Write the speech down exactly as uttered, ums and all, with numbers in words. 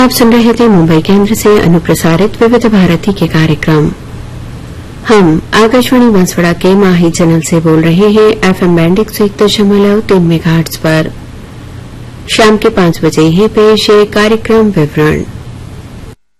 आप सुन रहे थे मुंबई केंद्र से अनुप्रसारित विविध भारती के कार्यक्रम। हम आकाशवाणी बांसवाड़ा के माही चैनल से बोल रहे हैं एफएम बैंड एक सौ एक दशमलव तीन मेगाहर्ट्ज पर। शाम के पांच बजे है पेश है कार्यक्रम विवरण।